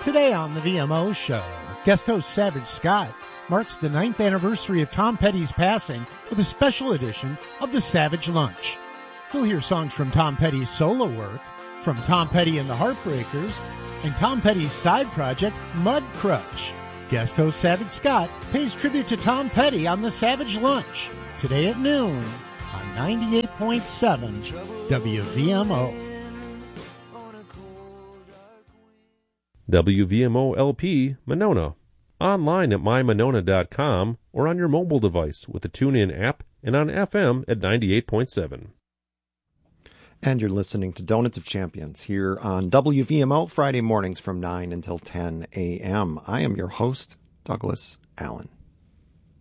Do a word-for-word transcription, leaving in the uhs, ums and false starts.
Today on the V M O Show, guest host Savage Scott marks the ninth anniversary of Tom Petty's passing with a special edition of the Savage Lunch. You'll hear songs from Tom Petty's solo work, from Tom Petty and the Heartbreakers, and Tom Petty's side project, Mud Crush. Guest host Savage Scott pays tribute to Tom Petty on the Savage Lunch, today at noon on ninety-eight point seven W V M O. W V M O L P, Monona. Online at my monona dot com or on your mobile device with the TuneIn app and on F M at ninety-eight point seven. And you're listening to Donuts of Champions here on W V M O Friday mornings from nine until ten a.m. I am your host, Douglas Allen.